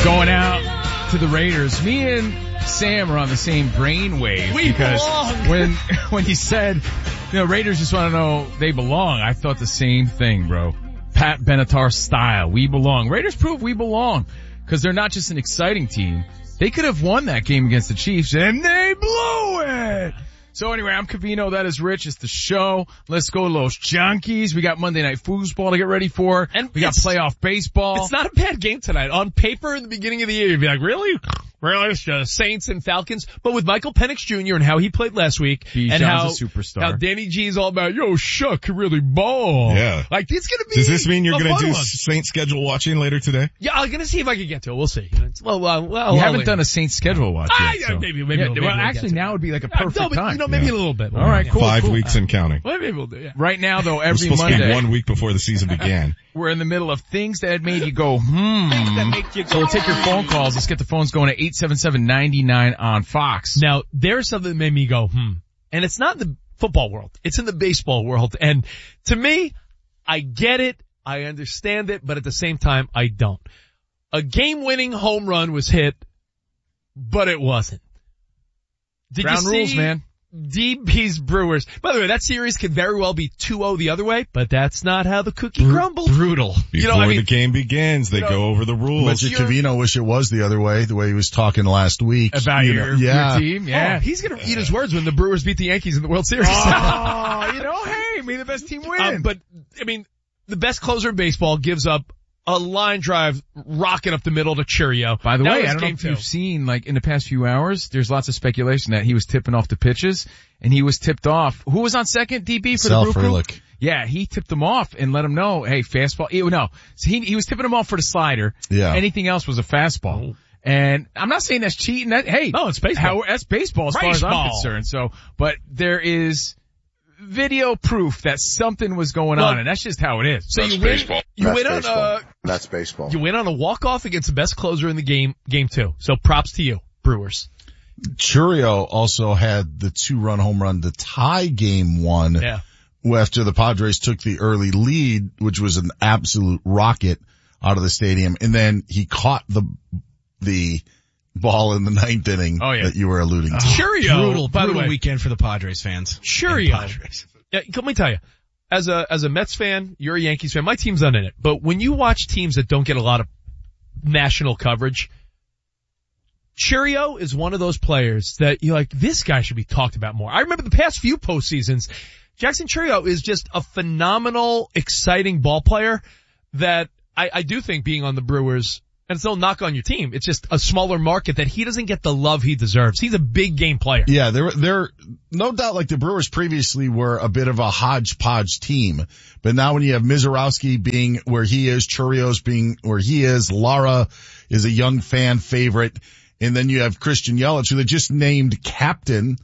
Going out to the Raiders. Me and Sam are on the same brainwave. We belong. when he said, Raiders just want to know they belong, I thought the same thing, bro. Pat Benatar style. We belong. Raiders prove we belong because they're not just an exciting team. They could have won that game against the Chiefs and they blew it. So anyway, I'm Covino. That is Rich. It's the show. Let's go Los Junkies. We got Monday Night Foosball to get ready for. And we got playoff baseball. It's not a bad game tonight. On paper, in the beginning of the year, you'd be like, really? Really? It's just Saints and Falcons. But with Michael Penix Jr. and how he played last week, and how, a superstar. How Danny G is all about, Shuck can really ball. Yeah. Like, it's gonna be. Does this mean you're gonna do one. Saints schedule watching later today? Yeah, I'm gonna see if I can get to it. We'll see. You haven't done a Saints schedule watch yet. So. Maybe actually, now would be like a perfect time. Maybe a little bit. All right, cool. 5 weeks and counting. Well, maybe we'll do, yeah. Right now, though, every supposed Monday. to be 1 week before the season began. We're in the middle of things that made you go, So we'll take your phone calls. Let's get the phones going at 877-99 on Fox. Now, there's something that made me go, And it's not in the football world. It's in the baseball world. And to me, I get it. I understand it. But at the same time, I don't. A game-winning home run was hit, but it wasn't. Did Ground you see rules, man. DB's Brewers. By the way, that series could very well be 2-0 the other way, but that's not how the cookie crumbles. Brutal. Before the game begins, they go over the rules. But Covino wish it was the other way, the way he was talking last week. About your team, yeah. Oh, he's gonna eat his words when the Brewers beat the Yankees in the World Series. Hey, may the best team win. But, the best closer in baseball gives up a line drive rocket up the middle to Churio. By the way, I don't know if you've seen, in the past few hours, there's lots of speculation that he was tipping off the pitches, and he was tipped off. Who was on second, DB, for the Brew Crew? Yeah, he tipped them off and let him know, hey, fastball. So he was tipping them off for the slider. Yeah. Anything else was a fastball. And I'm not saying that's cheating. No, it's baseball. That's baseball as far as I'm concerned. So, but there is video proof that something was going on, and that's just how it is. So that's baseball. That's baseball. You win on a walk-off against the best closer in the game 2. So props to you, Brewers. Churio also had the 2-run home run to tie game 1. Yeah. After the Padres took the early lead, which was an absolute rocket out of the stadium, and then he caught the ball in the 9th inning that you were alluding to. Churio, by the way, weekend for the Padres fans. Churio. Yeah, let me tell you, as a Mets fan, you're a Yankees fan. My team's not in it, but when you watch teams that don't get a lot of national coverage, Churio is one of those players that you're like, this guy should be talked about more. I remember the past few postseasons, Jackson Churio is just a phenomenal, exciting ball player that I do think being on the Brewers. And it's no knock on your team. It's just a smaller market that he doesn't get the love he deserves. He's a big game player. Yeah, they're no doubt the Brewers previously were a bit of a hodgepodge team. But now when you have Mizorowski being where he is, Churrios being where he is, Lara is a young fan favorite. And then you have Christian Yelich, who they just named captain.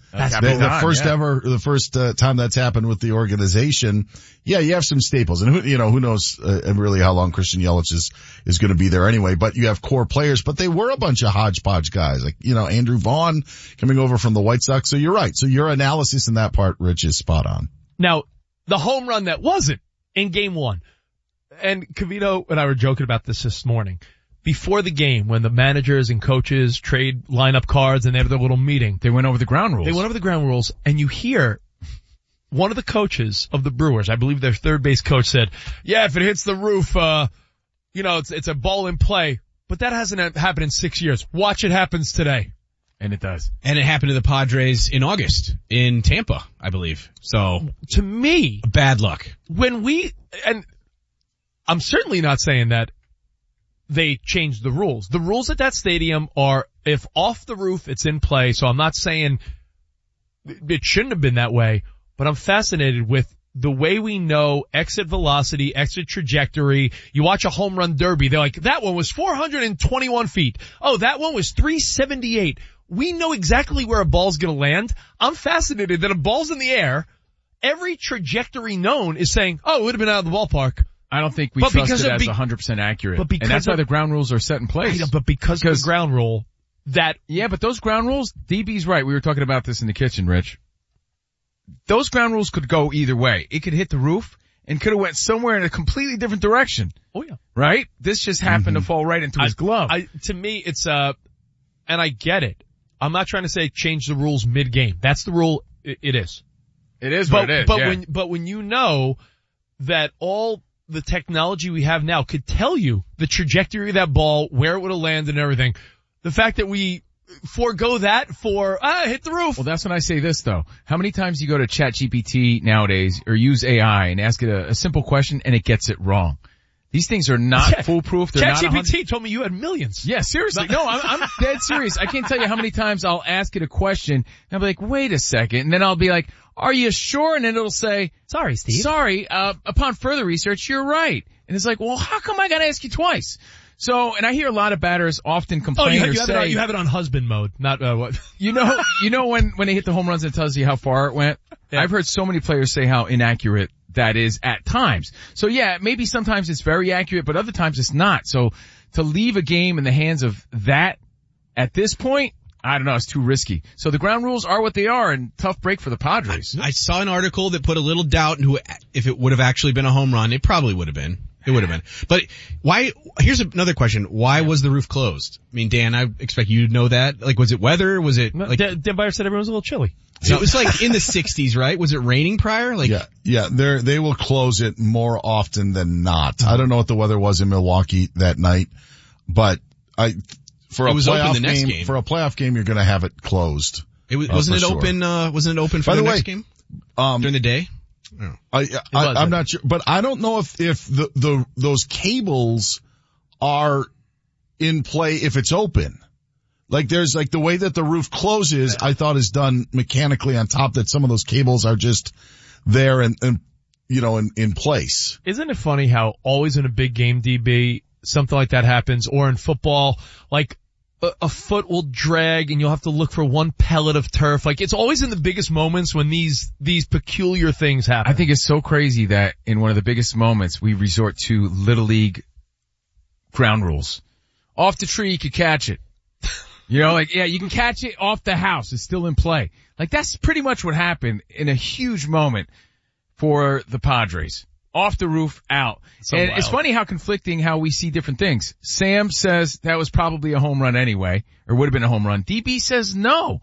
The first time that's happened with the organization. Yeah, you have some staples. And who knows, really how long Christian Yelich is going to be there anyway. But you have core players, but they were a bunch of hodgepodge guys. Andrew Vaughn coming over from the White Sox. So you're right. So your analysis in that part, Rich, is spot on. Now, the home run that wasn't in game 1. And Covino and I were joking about this morning. Before the game, when the managers and coaches trade lineup cards and they have their little meeting, they went over the ground rules. And you hear one of the coaches of the Brewers, I believe their third base coach, said, yeah, if it hits the roof, it's a ball in play. But that hasn't happened in 6 years. Watch it happens today. And it does. And it happened to the Padres in August in Tampa, I believe. So to me, bad luck. And I'm certainly not saying that they changed the rules. The rules at that stadium are if off the roof, it's in play. So I'm not saying it shouldn't have been that way, but I'm fascinated with the way we know exit velocity, exit trajectory. You watch a home run derby, they're like, that one was 421 feet. Oh, that one was 378. We know exactly where a ball's gonna land. I'm fascinated that a ball's in the air. Every trajectory known is saying, oh, it would have been out of the ballpark. I don't think we trust it as 100% accurate. And that's why the ground rules are set in place. But because of the ground rule, but those ground rules, DB's right. We were talking about this in the kitchen, Rich. Those ground rules could go either way. It could hit the roof and could have went somewhere in a completely different direction. Oh yeah. Right? This just happened to fall right into his glove. To me, it's and I get it. I'm not trying to say change the rules mid-game. That's the rule. It is. It is what it is. But when you know that all the technology we have now could tell you the trajectory of that ball, where it would have landed and everything, the fact that we forego that for, hit the roof. Well, that's when I say this though. How many times do you go to ChatGPT nowadays or use AI and ask it a simple question and it gets it wrong? These things are not foolproof. They're not ChatGPT told me you had millions. Yeah, seriously. No, I'm dead serious. I can't tell you how many times I'll ask it a question and I'll be like, wait a second. And then I'll be like, are you sure? And then it'll say, sorry, Steve. Sorry, upon further research, you're right. And it's like, well, how come I gotta ask you twice? So, and I hear a lot of batters often complain or say, you have it on husband mode, not, what? You know when they hit the home runs, it tells you how far it went? Yeah. I've heard so many players say how inaccurate that is at times. So yeah, maybe sometimes it's very accurate, but other times it's not. So to leave a game in the hands of that at this point, I don't know, it's too risky. So the ground rules are what they are, and tough break for the Padres. I saw an article that put a little doubt in if it would have actually been a home run. It probably would have been. It would have been. But why, here's another question. Why was the roof closed? I mean, Dan, I expect you to know that. Like, was it weather? Was it like, Dan Byer said everyone was a little chilly. So it was like in the 60s, right? Was it raining prior? Like, yeah, they will close it more often than not. I don't know what the weather was in Milwaukee that night, but for a playoff game, you're going to have it closed. Wasn't it open for the next game? During the day? No. I'm not sure, but I don't know if those cables are in play if it's open. Like there's like the way that the roof closes, I thought is done mechanically on top, that some of those cables are just there and in place. Isn't it funny how always in a big game, DB, something like that happens, or in football, like a foot will drag and you'll have to look for one pellet of turf. Like it's always in the biggest moments when these peculiar things happen. I think it's so crazy that in one of the biggest moments we resort to Little League ground rules. Off the tree, you could catch it. You can catch it off the house. It's still in play. Like that's pretty much what happened in a huge moment for the Padres. Off the roof, out. So and it's funny how conflicting how we see different things. Sam says that was probably a home run anyway, or would have been a home run. DB says no.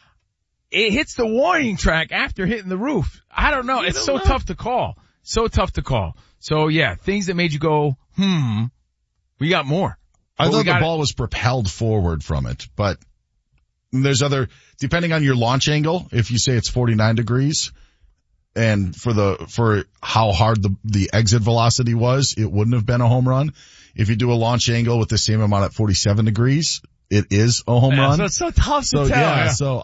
It hits the warning track after hitting the roof. I don't know. It's so tough to call. So tough to call. So yeah, things that made you go, we got more. I thought the ball was propelled forward from it, but there's depending on your launch angle, if you say it's 49 degrees, and for how hard the exit velocity was, it wouldn't have been a home run. If you do a launch angle with the same amount at 47 degrees, it is a home run. So it's so tough to tell. Yeah, so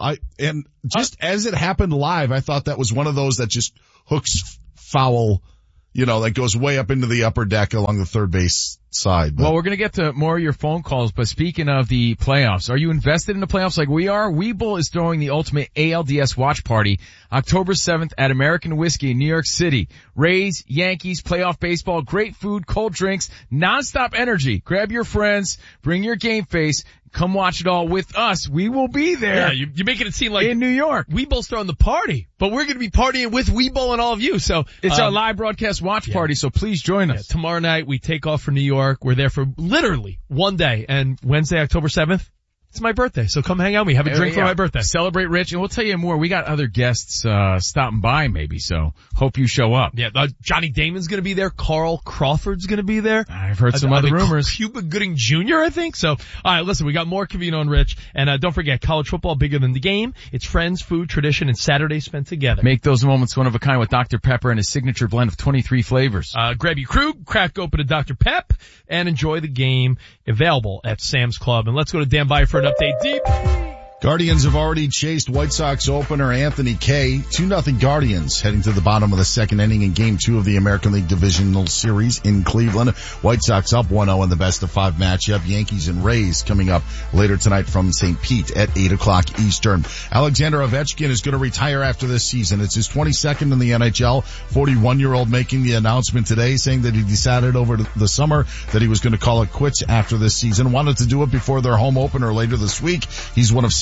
as it happened live, I thought that was one of those that just hooks foul, that goes way up into the upper deck along the third base side. Well, we're going to get to more of your phone calls, but speaking of the playoffs, are you invested in the playoffs like we are? Webull is throwing the ultimate ALDS watch party October 7th at American Whiskey in New York City. Rays, Yankees, playoff baseball, great food, cold drinks, nonstop energy. Grab your friends, bring your game face, come watch it all with us. We will be there. Yeah, you're making it seem like in New York. Webull's throwing the party, but we're going to be partying with Webull and all of you. So it's our live broadcast watch party. So please join us. Tomorrow night we take off for New York. We're there for literally one day, and Wednesday, October 7th, it's my birthday. So come hang out with me. Have a drink for my birthday. Celebrate, Rich, and we'll tell you more. We got other guests stopping by maybe, so hope you show up. Yeah, Johnny Damon's going to be there. Carl Crawford's going to be there. I've heard some other rumors. Cuba Gooding Jr., I think. So, all right, listen, we got more Covino and Rich, and don't forget, college football bigger than the game. It's friends, food, tradition, and Saturdays spent together. Make those moments one of a kind with Dr. Pepper and his signature blend of 23 flavors. Grab your Krug, crack open a Dr. Pep, and enjoy the game. Available at Sam's Club. And let's go to Dan Byer for an update. Deep. Guardians have already chased White Sox opener Anthony Kay. 2-0 Guardians heading to the bottom of the second inning in Game 2 of the American League Divisional Series in Cleveland. White Sox up 1-0 in the best-of-5 matchup. Yankees and Rays coming up later tonight from St. Pete at 8 o'clock Eastern. Alexander Ovechkin is going to retire after this season. It's his 22nd in the NHL. 41-year-old making the announcement today, saying that he decided over the summer that he was going to call it quits after this season. Wanted to do it before their home opener later this week. He's one of 6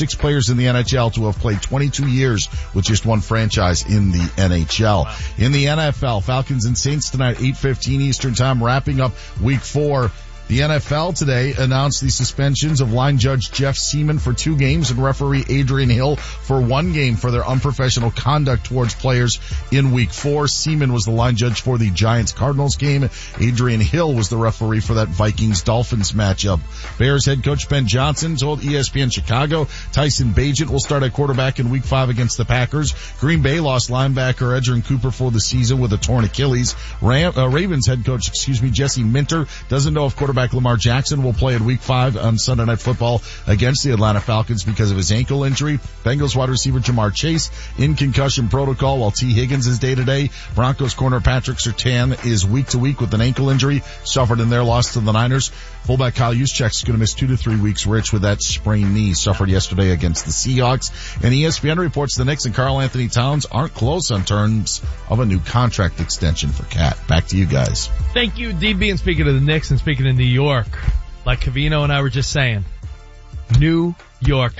6 players in the NHL to have played 22 years with just one franchise in the NHL. Wow. In the NFL, Falcons and Saints tonight, 8:15 Eastern Time, wrapping up Week 4. The NFL today announced the suspensions of line judge Jeff Seaman for 2 games and referee Adrian Hill for 1 game for their unprofessional conduct towards players in Week 4. Seaman was the line judge for the Giants-Cardinals game. Adrian Hill was the referee for that Vikings-Dolphins matchup. Bears head coach Ben Johnson told ESPN Chicago Tyson Bagent will start at quarterback in Week 5 against the Packers. Green Bay lost linebacker Edgerrin Cooper for the season with a torn Achilles. Ravens head coach, Jesse Minter doesn't know if quarterback Lamar Jackson will play in Week 5 on Sunday Night Football against the Atlanta Falcons because of his ankle injury. Bengals wide receiver Jamar Chase in concussion protocol while T. Higgins is day-to-day. Broncos corner Patrick Surtain is week-to-week with an ankle injury suffered in their loss to the Niners. Fullback Kyle Juszczyk is going to miss 2 to 3 weeks, Rich, with that sprained knee suffered yesterday against the Seahawks. And ESPN reports the Knicks and Karl Anthony Towns aren't close on terms of a new contract extension for Cat. Back to you guys. Thank you, DB. And speaking of the Knicks and speaking of New York, like Covino and I were just saying, New York.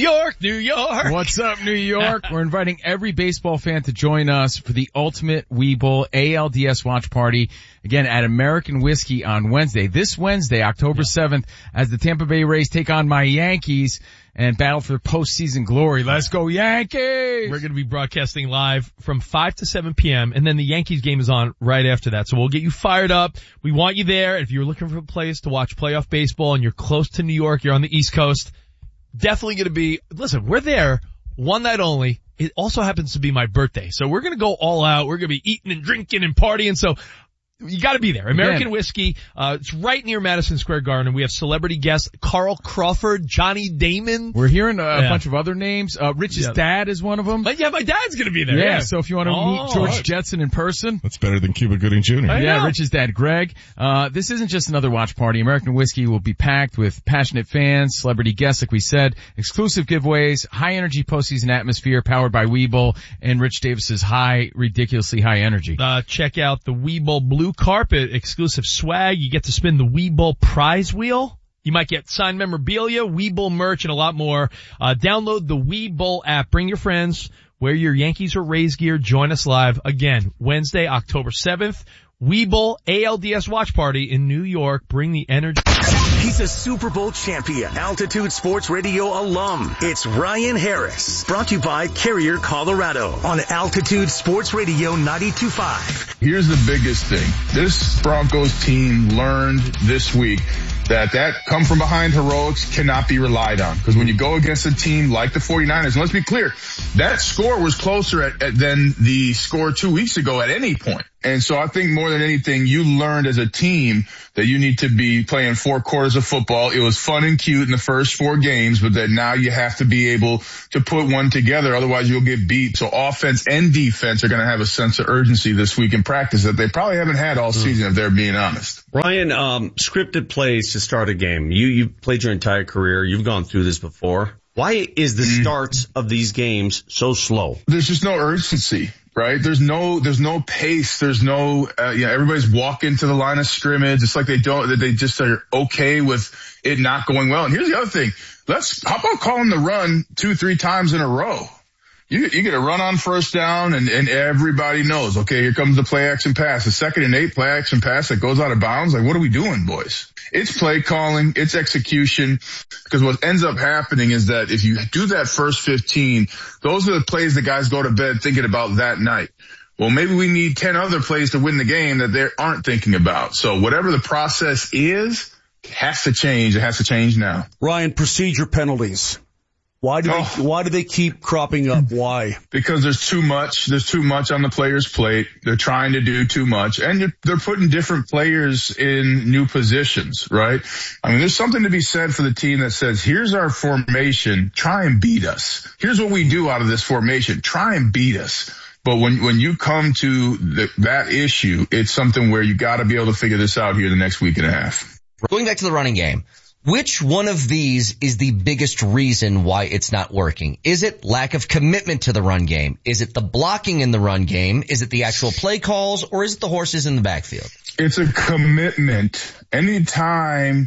What's up, New York? We're inviting every baseball fan to join us for the Ultimate Weeble ALDS watch party, again at American Whiskey on Wednesday. This Wednesday, October 7th, as the Tampa Bay Rays take on my Yankees and battle for postseason glory. Let's go Yankees! We're going to be broadcasting live from 5 to 7 p.m. and then the Yankees game is on right after that. So we'll get you fired up. We want you there. If you're looking for a place to watch playoff baseball and you're close to New York, you're on the East Coast, definitely going to be, listen, we're there one night only. It also happens to be my birthday. So we're going to go all out. We're going to be eating and drinking and partying. So you got to be there. American Whiskey. It's right near Madison Square Garden. We have celebrity guests Carl Crawford, Johnny Damon. We're hearing a bunch of other names. Rich's dad is one of them. But my dad's going to be there. Yeah, so if you want to meet George Jetson in person. That's better than Cuba Gooding Jr. Yeah, Rich's dad, Greg. This isn't just another watch party. American Whiskey will be packed with passionate fans, celebrity guests, like we said, exclusive giveaways, high energy postseason atmosphere powered by Weeble, and Rich Davis's ridiculously high energy. Check out the Weeble Blue Carpet exclusive swag. You get to spin the Weeble prize wheel. You might get signed memorabilia, Weeble merch, and a lot more. Download the Weeble app. Bring your friends. Wear your Yankees or Rays gear. Join us live again Wednesday, October 7th. Weeble ALDS watch party in New York. Bring the energy. He's a Super Bowl champion, Altitude Sports Radio alum. It's Ryan Harris, brought to you by Carrier, Colorado, on Altitude Sports Radio 92.5. Here's the biggest thing. This Broncos team learned this week that come from behind heroics cannot be relied on. Because when you go against a team like the 49ers, and let's be clear, that score was closer than the score 2 weeks ago at any point. And so I think more than anything, you learned as a team that you need to be playing 4 quarters of football. It was fun and cute in the first 4 games, but that now you have to be able to put one together. Otherwise you'll get beat. So offense and defense are going to have a sense of urgency this week in practice that they probably haven't had all season, if they're being honest. Ryan, scripted plays to start a game. You played your entire career. You've gone through this before. Why is the starts of these games so slow? There's just no urgency. Right? There's no pace. There's no, everybody's walking to the line of scrimmage. It's like they just are okay with it not going well. And here's the other thing. How about calling the run 2-3 times in a row? You get a run on first down and everybody knows, okay, here comes the play action pass. The 2nd and 8 play action pass that goes out of bounds. Like, what are we doing, boys? It's play calling. It's execution. Because what ends up happening is that if you do that first 15, those are the plays the guys go to bed thinking about that night. Well, maybe we need 10 other plays to win the game that they aren't thinking about. So whatever the process is, it has to change. It has to change now. Ryan, procedure penalties. Why do they keep cropping up? Why? Because there's too much. There's too much on the player's plate. They're trying to do too much. And they're putting different players in new positions, right? I mean, there's something to be said for the team that says, here's our formation. Try and beat us. Here's what we do out of this formation. Try and beat us. But when you come to that issue, it's something where you got to be able to figure this out here the next week and a half. Going back to the running game. Which one of these is the biggest reason why it's not working? Is it lack of commitment to the run game? Is it the blocking in the run game? Is it the actual play calls? Or is it the horses in the backfield? It's a commitment. Anytime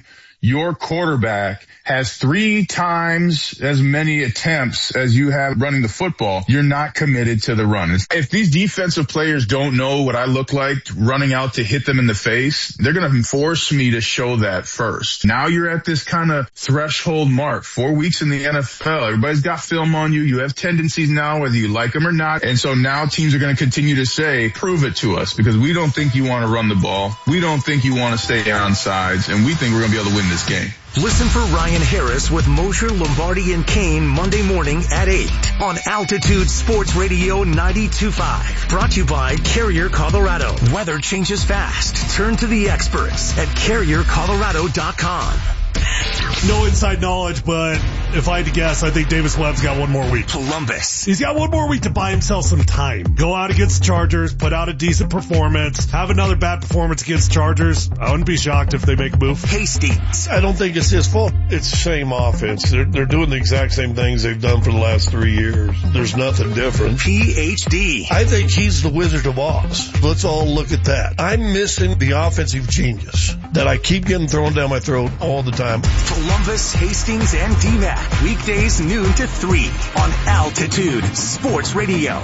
your quarterback has 3 times as many attempts as you have running the football, you're not committed to the run. If these defensive players don't know what I look like running out to hit them in the face, they're going to force me to show that first. Now you're at this kind of threshold mark, 4 weeks in the NFL. Everybody's got film on you. You have tendencies now, whether you like them or not. And so now teams are going to continue to say, prove it to us, because we don't think you want to run the ball. We don't think you want to stay on sides, and we think we're going to be able to win this game. Listen for Ryan Harris with Mosher, Lombardi, and Kane Monday morning at 8 on Altitude Sports Radio 92.5. Brought to you by Carrier Colorado. Weather changes fast. Turn to the experts at CarrierColorado.com. No inside knowledge, but if I had to guess, I think Davis Webb's got one more week. Columbus. He's got one more week to buy himself some time. Go out against the Chargers, put out a decent performance, have another bad performance against the Chargers. I wouldn't be shocked if they make a move. Hastings. I don't think it's his fault. It's the same offense. They're doing the exact same things they've done for the last 3 years. There's nothing different. PhD. I think he's the Wizard of Oz. Let's all look at that. I'm missing the offensive genius that I keep getting thrown down my throat all the time. Columbus, Hastings, and DMAC. Weekdays noon to 3 on Altitude Sports Radio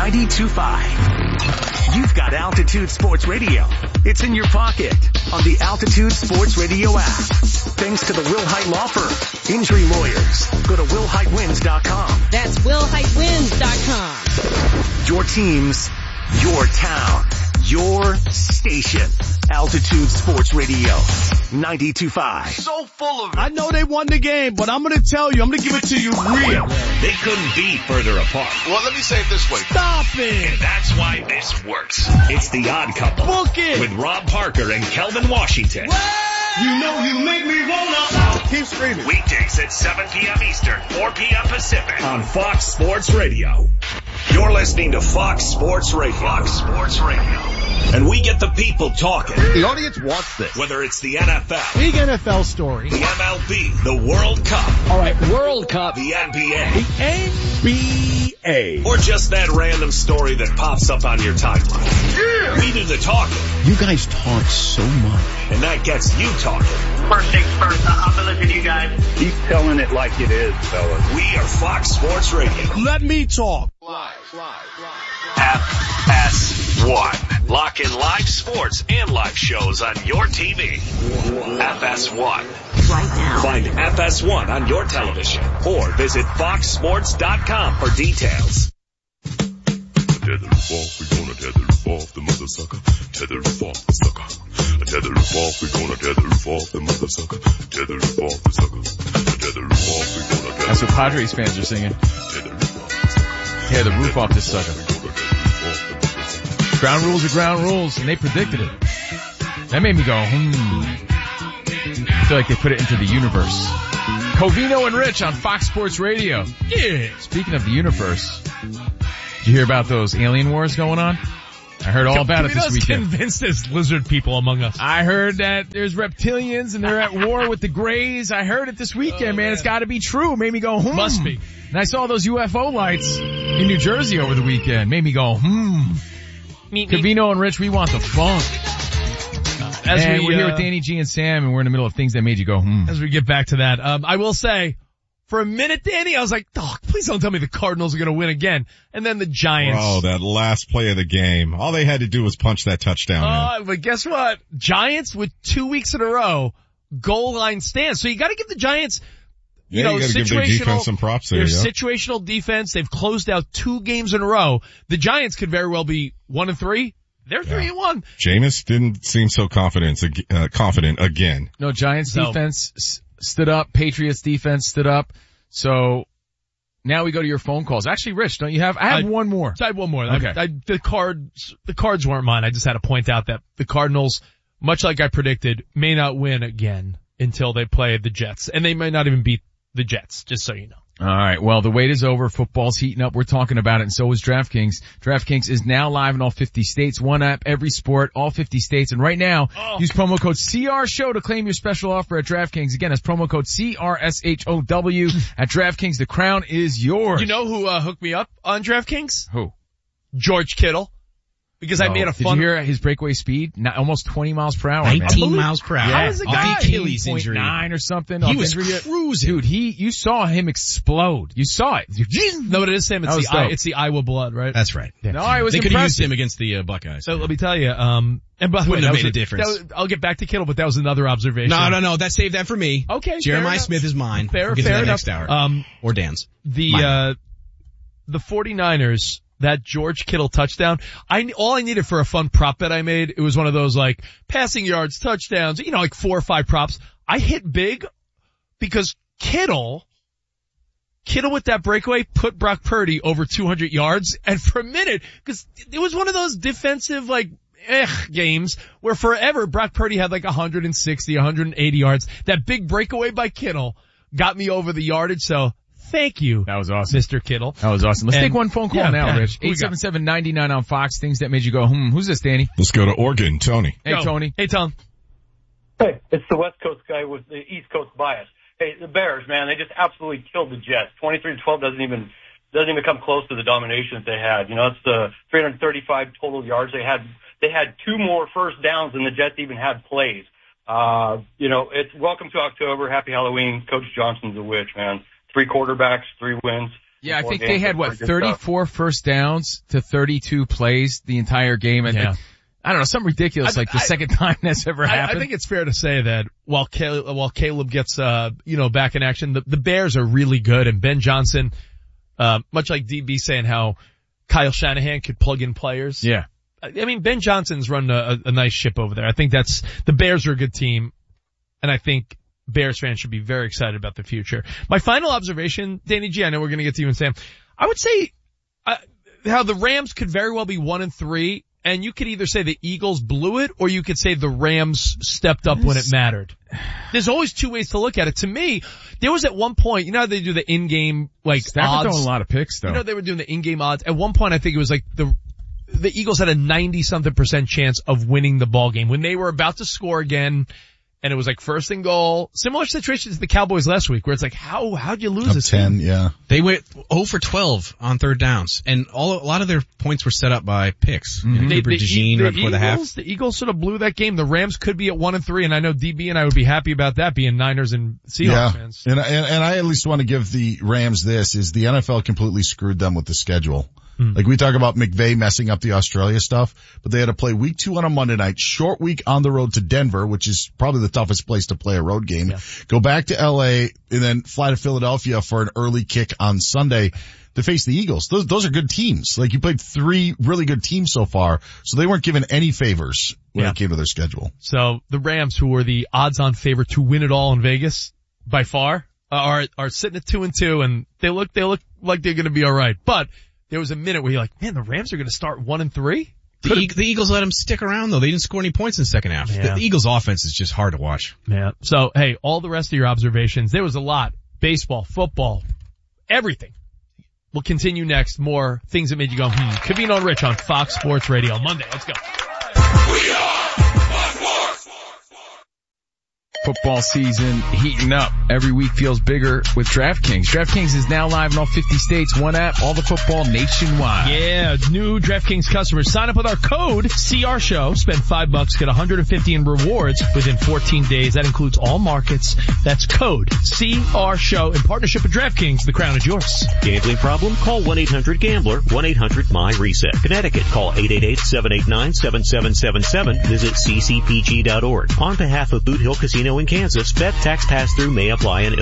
92.5. You've got Altitude Sports Radio. It's in your pocket on the Altitude Sports Radio app. Thanks to the Will Height Law Firm. Injury lawyers. Go to willheightwins.com. That's willheightwins.com. Your teams, your town, your station. Altitude Sports Radio 92.5. So full of it. I know they won the game, but I'm going to tell you, I'm going to give it to you real. They couldn't be further apart. Well, let me say it this way. Stop it. And that's why this works. It's The Odd Couple. Book it. With Rob Parker and Kelvin Washington. What? You know you make me wanna. Keep screaming. Weekdays at 7 p.m. Eastern, 4 p.m. Pacific on Fox Sports Radio. You're listening to Fox Sports Radio. Fox Sports Radio. And we get the people talking. The audience wants this. Whether it's the NFL. Big NFL story. The MLB. The World Cup. All right, World Cup. The NBA. The NBA. Or just that random story that pops up on your timeline. Yeah. We do the talking. You guys talk so much. And that gets you talking. First things first, I'm going to listen to you guys. Keep telling it like it is, fellas. We are Fox Sports Radio. Let me talk. Live. FS1. Lock in live sports and live shows on your TV. FS1. Right now. Find FS1 on your television or visit foxsports.com for details. Tether off, we gonna tether off the mother sucker. Tether off the sucker. Tether off, we gonna tether off the mother sucker. Tether off the sucker. Tether off, we gonna tether. That's what Padres fans are singing. Yeah, the roof off this sucker. Ground rules are ground rules, and they predicted it. That made me go, I feel like they put it into the universe. Covino and Rich on Fox Sports Radio. Yeah. Speaking of the universe, did you hear about those alien wars going on? I heard all about it this weekend. Convinced there's lizard people among us. I heard that there's reptilians and they're at war with the Greys. I heard it this weekend, man. It's got to be true. Made me go, Must be. And I saw those UFO lights in New Jersey over the weekend. Made me go, Covino and Rich, we want the funk. And we're here with Danny G and Sam, and we're in the middle of things that made you go, As we get back to that, I will say, for a minute, Danny, I was like, please don't tell me the Cardinals are going to win again. And then the Giants. Oh, that last play of the game. All they had to do was punch that touchdown. But guess what? Giants with 2 weeks in a row, goal line stands. So you got to give the Giants, you gotta give their defense some props there. Their situational defense. They've closed out 2 games in a row. The Giants could very well be 1-3. They're 3-1. Jameis didn't seem so confident again. No, Giants defense stood up. Patriots defense stood up. So now we go to your phone calls. Actually, Rich, don't you have? I have one more. I had one more. Okay. The cards weren't mine. I just had to point out that the Cardinals, much like I predicted, may not win again until they play the Jets. And they may not even beat the Jets, just so you know. All right. Well, the wait is over. Football's heating up. We're talking about it, and so is DraftKings. DraftKings is now live in all 50 states. One app, every sport, all 50 states. And right now, use promo code CRSHOW to claim your special offer at DraftKings. Again, that's promo code CRSHOW at DraftKings. The crown is yours. You know who hooked me up on DraftKings? Who? George Kittle. Because I made a fun. Did you hear his breakaway speed? Almost 20 miles per hour. 19 miles per hour. Yeah. How is the Off guy? the Achilles injury. 9 or something. He was cruising. Dude, you saw him explode. You saw it. No, it is him. It's the Iowa blood, right? That's right. Yeah. No, I was They could have used impressed. him against the Buckeyes. So let me tell you, and by the way, Wouldn't have that made was a difference. I'll get back to Kittle, but that was another observation. No. Save that for me. Okay. Jeremiah Smith is mine. Fair We'll get to that enough. next hour. Or Dan's. The 49ers, that George Kittle touchdown, all I needed for a fun prop bet I made, it was one of those like passing yards, touchdowns, like 4 or 5 props. I hit big because Kittle with that breakaway put Brock Purdy over 200 yards. And for a minute, because it was one of those defensive games where forever Brock Purdy had like 160, 180 yards. That big breakaway by Kittle got me over the yardage. So thank you. That was awesome. Mr. Kittle. That was awesome. Let's take one phone call now, Rich. Who we got? 877-99 on Fox. Things that made you go, Who's this, Danny? Let's go to Oregon. Tony. Hey, Tony. Hey, Tom. Hey, it's the West Coast guy with the East Coast bias. Hey, the Bears, man, they just absolutely killed the Jets. 23-12 doesn't even come close to the domination that they had. It's the 335 total yards they had. They had 2 more first downs than the Jets even had plays. It's welcome to October. Happy Halloween. Coach Johnson's a witch, man. 3 quarterbacks, 3 wins. Yeah, I think they had 34 first downs to 32 plays the entire game. I don't know, something ridiculous, the second time that's ever happened. I think it's fair to say that while Caleb gets, back in action, the Bears are really good, and Ben Johnson, much like DB saying how Kyle Shanahan could plug in players. Yeah. I mean, Ben Johnson's run a nice ship over there. I think the Bears are a good team, and I think Bears fans should be very excited about the future. My final observation, Danny G, I know we're going to get to you and Sam. I would say how the Rams could very well be 1-3. And you could either say the Eagles blew it, or you could say the Rams stepped up when it mattered. There's always 2 ways to look at it. To me, there was at one point, how they do the in-game, Stafford odds. throwing a lot of picks, though. They were doing the in-game odds. At one point, I think it was the Eagles had a 90-something% chance of winning the ball game. When they were about to score again, and it was first and goal. Similar situation to the Cowboys last week, where it's how'd you lose this 10, game? yeah. They went 0 for 12 on third downs, and a lot of their points were set up by picks. Cooper DeJean right before the half. The Eagles sort of blew that game. The Rams could be at 1-3, and I know DB and I would be happy about that, being Niners and Seahawks fans. And I at least want to give the Rams this, is the NFL completely screwed them with the schedule. We talk about McVay messing up the Australia stuff, but they had to play week 2 on a Monday night, short week on the road to Denver, which is probably the toughest place to play a road game. Yeah. Go back to LA and then fly to Philadelphia for an early kick on Sunday to face the Eagles. Those are good teams. You played 3 really good teams so far, so they weren't given any favors when it came to their schedule. So the Rams, who were the odds-on favorite to win it all in Vegas by far, are sitting at 2-2, and they look like they're going to be all right. But there was a minute where you're like, man, the Rams are going to start 1-3? The Eagles let them stick around, though. They didn't score any points in the second half. Yeah. The Eagles offense is just hard to watch. Yeah. So, hey, all the rest of your observations, there was a lot. Baseball, football, everything. We'll continue next. More things that made you go, Kavino and Rich on Fox Sports Radio. Monday. Let's go. Football season heating up. Every week feels bigger with DraftKings. DraftKings is now live in all 50 states. One app, all the football nationwide. Yeah, new DraftKings customers sign up with our code CRSHOW. Spend $5, get $150 in rewards within 14 days. That includes all markets. That's code CRSHOW in partnership with DraftKings. The crown is yours. Gambling problem? Call 1-800-GAMBLER. 1-800-MY-RESET. Connecticut, call 888-789-7777. Visit ccpg.org. On behalf of Boot Hill Casino in Kansas, bet tax pass-through may apply in